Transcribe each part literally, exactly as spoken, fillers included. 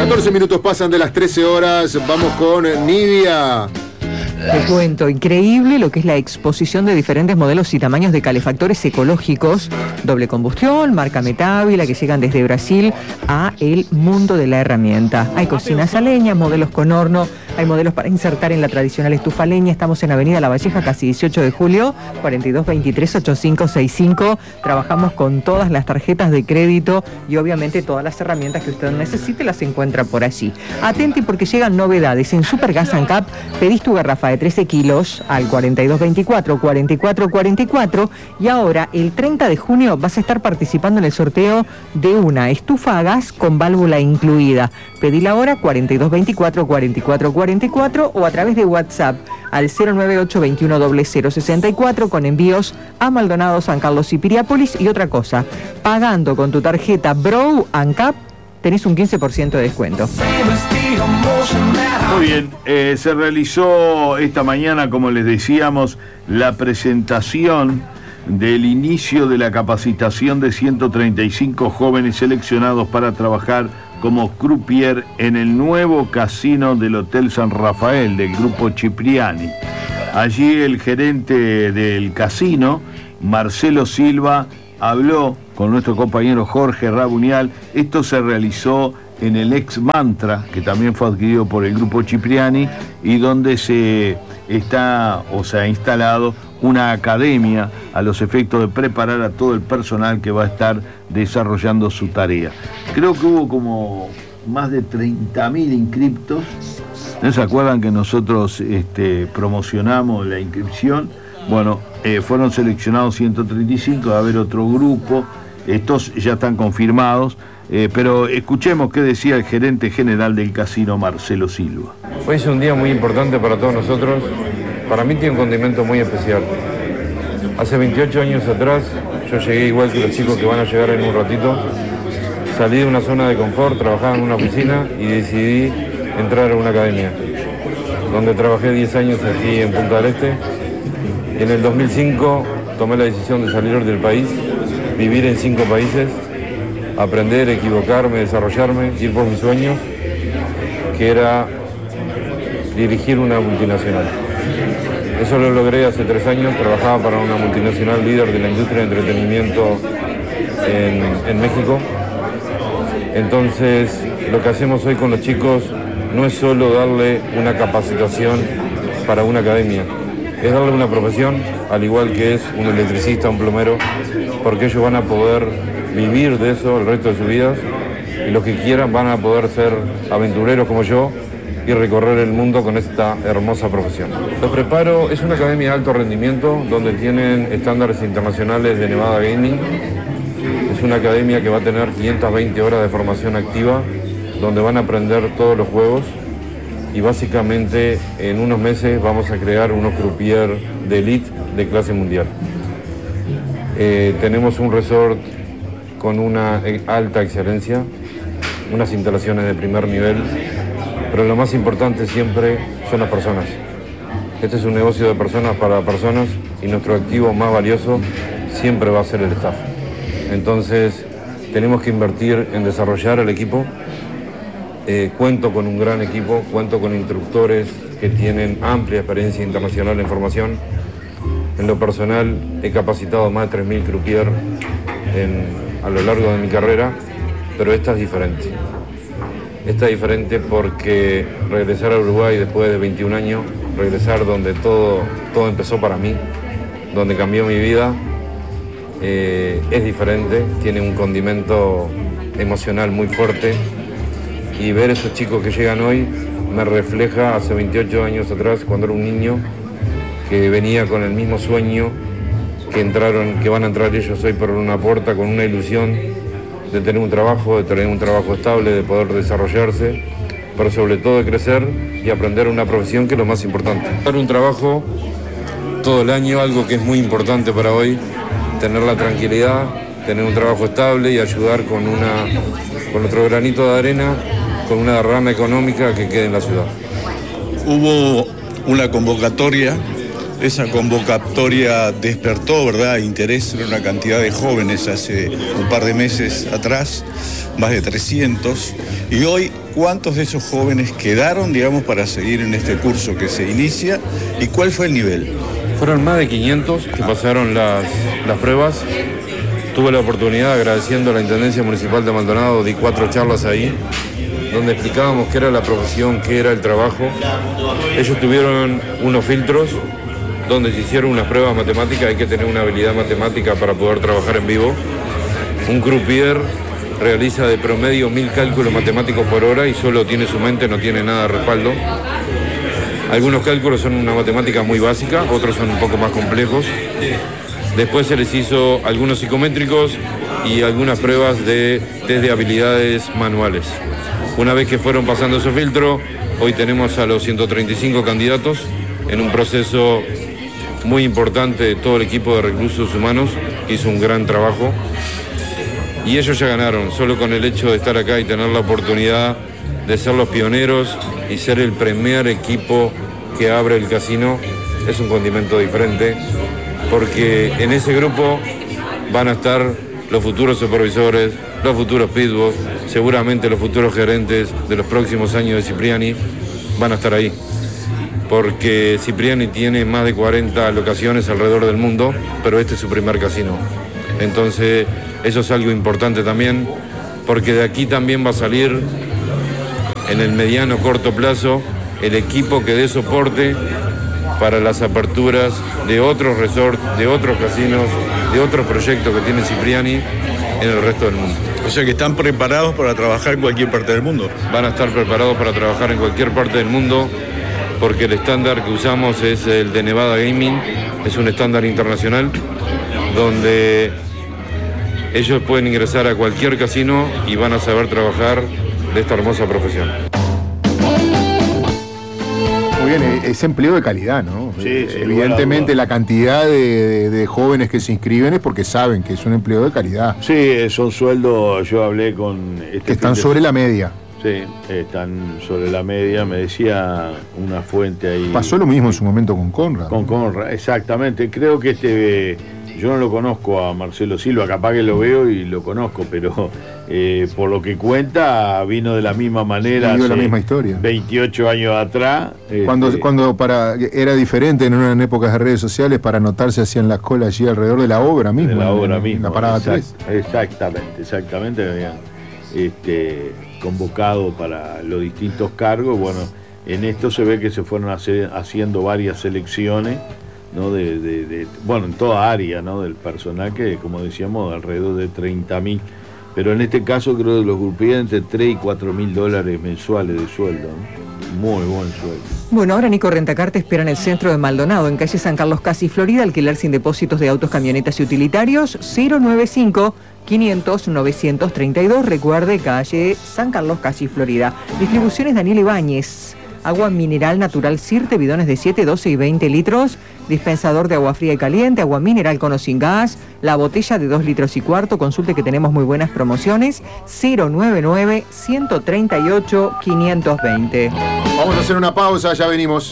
catorce minutos pasan de las trece horas. Vamos con Nidia. Te cuento, increíble lo que es la exposición de diferentes modelos y tamaños de calefactores ecológicos, doble combustión, marca Metávila, que llegan desde Brasil a el mundo de la herramienta. Hay cocinas a leña, modelos con horno, hay modelos para insertar en la tradicional estufa a leña. Estamos en Avenida La Valleja, casi dieciocho de julio, cuarenta y dos veintitrés ochenta y cinco sesenta y cinco. Trabajamos con todas las tarjetas de crédito y obviamente todas las herramientas que usted necesite las encuentra por allí. Atenti porque llegan novedades. En Super Gas and Cap pedís tu garrafa de trece kilos al cuarenta y dos veinticuatro cuarenta y cuatro cuarenta y cuatro y ahora el treinta de junio vas a estar participando en el sorteo de una estufa a gas con válvula incluida. Pedila ahora cuarenta y dos veinticuatro cuarenta y cuatro cuarenta y cuatro o a través de WhatsApp al cero nueve ocho veintiuno cero cero sesenta y cuatro con envíos a Maldonado, San Carlos y Piriápolis. Y otra cosa, pagando con tu tarjeta Bro and Cap tenés un quince por ciento de descuento. Muy bien, eh, se realizó esta mañana, como les decíamos, la presentación del inicio de la capacitación de ciento treinta y cinco jóvenes seleccionados para trabajar como croupier en el nuevo casino del Hotel San Rafael del Grupo Cipriani. Allí el gerente del casino, Marcelo Silva, habló con nuestro compañero Jorge Rabunial. Esto se realizó en el ex Mantra, que también fue adquirido por el Grupo Cipriani, y donde se está o se ha instalado una academia a los efectos de preparar a todo el personal que va a estar desarrollando su tarea. Creo que hubo como más de treinta mil inscriptos. ¿No se acuerdan que nosotros este, promocionamos la inscripción? Bueno, eh, fueron seleccionados ciento treinta y cinco, va a haber otro grupo. Estos ya están confirmados, eh, pero escuchemos qué decía el gerente general del casino, Marcelo Silva. Hoy es un día muy importante para todos nosotros. Para mí tiene un condimento muy especial. Hace veintiocho años atrás, yo llegué igual que los chicos que van a llegar en un ratito. Salí de una zona de confort, trabajaba en una oficina y decidí entrar a una academia, donde trabajé diez años aquí en Punta del Este. Y en el dos mil cinco tomé la decisión de salir del país, vivir en cinco países, aprender, equivocarme, desarrollarme, ir por mis sueños, que era dirigir una multinacional. Eso lo logré hace tres años, trabajaba para una multinacional líder de la industria de entretenimiento en, en México. Entonces, lo que hacemos hoy con los chicos no es solo darle una capacitación para una academia, es darle una profesión, al igual que es un electricista, un plomero, porque ellos van a poder vivir de eso el resto de sus vidas y los que quieran van a poder ser aventureros como yo y recorrer el mundo con esta hermosa profesión. Lo preparo, es una academia de alto rendimiento donde tienen estándares internacionales de Nevada Gaming. Es una academia que va a tener quinientas veinte horas de formación activa donde van a aprender todos los juegos y básicamente en unos meses vamos a crear unos croupier de elite de clase mundial. Eh, tenemos un resort con una alta excelencia, unas instalaciones de primer nivel, pero lo más importante siempre son las personas. Este es un negocio de personas para personas y nuestro activo más valioso siempre va a ser el staff. Entonces tenemos que invertir en desarrollar el equipo. Eh, cuento con un gran equipo, cuento con instructores que tienen amplia experiencia internacional en formación. En lo personal he capacitado más de tres mil croupier en, a lo largo de mi carrera, pero esta es diferente. Esta es diferente porque regresar a Uruguay después de veintiún años, regresar donde todo, todo empezó para mí, donde cambió mi vida, eh, es diferente, tiene un condimento emocional muy fuerte. Y ver esos chicos que llegan hoy me refleja hace veintiocho años atrás, cuando era un niño, que venía con el mismo sueño que entraron, que van a entrar ellos hoy por una puerta con una ilusión de tener un trabajo, de tener un trabajo estable, de poder desarrollarse, pero sobre todo de crecer y aprender una profesión que es lo más importante. Dar un trabajo todo el año, algo que es muy importante para hoy, tener la tranquilidad, tener un trabajo estable y ayudar con, una, con otro granito de arena, con una derrama económica que quede en la ciudad. Hubo una convocatoria esa convocatoria despertó, ¿verdad?, interés en una cantidad de jóvenes hace un par de meses atrás, más de trescientos, y hoy, ¿cuántos de esos jóvenes quedaron, digamos, para seguir en este curso que se inicia y cuál fue el nivel? Fueron más de quinientos que pasaron las, las pruebas. Tuve la oportunidad, agradeciendo a la Intendencia Municipal de Maldonado, di cuatro charlas ahí, donde explicábamos qué era la profesión, qué era el trabajo. Ellos tuvieron unos filtros donde se hicieron unas pruebas matemáticas. Hay que tener una habilidad matemática para poder trabajar en vivo. Un croupier realiza de promedio mil cálculos matemáticos por hora y solo tiene su mente, no tiene nada de respaldo. Algunos cálculos son una matemática muy básica, otros son un poco más complejos. Después se les hizo algunos psicométricos y algunas pruebas de test de habilidades manuales. Una vez que fueron pasando esos filtros, hoy tenemos a los ciento treinta y cinco candidatos en un proceso muy importante. Todo el equipo de recursos humanos hizo un gran trabajo y ellos ya ganaron. Solo con el hecho de estar acá y tener la oportunidad de ser los pioneros y ser el primer equipo que abre el casino es un condimento diferente, porque en ese grupo van a estar los futuros supervisores, los futuros pitbulls, seguramente los futuros gerentes de los próximos años de Cipriani van a estar ahí, porque Cipriani tiene más de cuarenta locaciones alrededor del mundo, pero este es su primer casino. Entonces eso es algo importante también, porque de aquí también va a salir en el mediano corto plazo el equipo que dé soporte para las aperturas de otros resorts, de otros casinos, de otros proyectos que tiene Cipriani en el resto del mundo. O sea que están preparados para trabajar en cualquier parte del mundo. Van a estar preparados para trabajar en cualquier parte del mundo, porque el estándar que usamos es el de Nevada Gaming, es un estándar internacional donde ellos pueden ingresar a cualquier casino y van a saber trabajar de esta hermosa profesión. Muy bien, es empleo de calidad, ¿no? Sí, sí, evidentemente la cantidad de, de, de jóvenes que se inscriben es porque saben que es un empleo de calidad. Sí, son sueldos, yo hablé con... Este que están sobre la media. Sí, están sobre la media, me decía una fuente ahí. Pasó lo mismo en su momento con Conrad. Con Conrad, exactamente. Creo que este... Yo no lo conozco a Marcelo Silva, capaz que lo veo y lo conozco, pero eh, por lo que cuenta, vino de la misma manera. Vivió la misma historia. veintiocho años atrás. Cuando, este, cuando para era diferente en unas épocas de redes sociales, para anotarse hacían la cola allí alrededor de la obra misma. De la obra en, misma. En la parada exact, tres. Exactamente, exactamente. Me habían este, convocado para los distintos cargos. Bueno, en esto se ve que se fueron hacer, haciendo varias selecciones, ¿no? De, de, de, bueno, en toda área, ¿no? Del personal, que como decíamos, alrededor de treinta mil, pero en este caso creo que los grupían entre tres y cuatro mil dólares mensuales de sueldo, ¿no? Muy buen sueldo. Bueno, ahora Nico Rentacar te espera en el centro de Maldonado, en calle San Carlos Casi, Florida, alquiler sin depósitos de autos, camionetas y utilitarios, cero noventa y cinco, quinientos, novecientos treinta y dos, recuerde, calle San Carlos Casi, Florida. Distribuciones Daniel Ibáñez. Agua mineral natural Sirte, bidones de siete, doce y veinte litros, dispensador de agua fría y caliente, agua mineral con o sin gas, la botella de dos litros y cuarto. Consulte que tenemos muy buenas promociones. Cero noventa y nueve, ciento treinta y ocho, quinientos veinte. Vamos a hacer una pausa, ya venimos.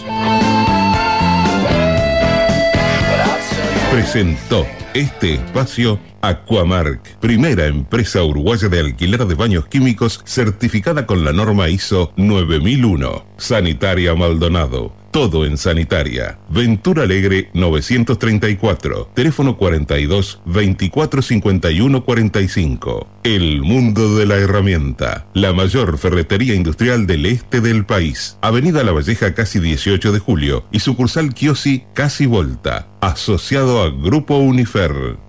Presentó este espacio Aquamark, primera empresa uruguaya de alquiler de baños químicos certificada con la norma I S O nueve mil uno. Sanitaria Maldonado, todo en sanitaria. Ventura Alegre novecientos treinta y cuatro, teléfono cuarenta y dos, veinticuatro cincuenta y uno cuarenta y cinco. El mundo de la herramienta, la mayor ferretería industrial del este del país. Avenida La Valleja, casi dieciocho de julio, y sucursal Kiosi, casi Volta, asociado a Grupo Unifer.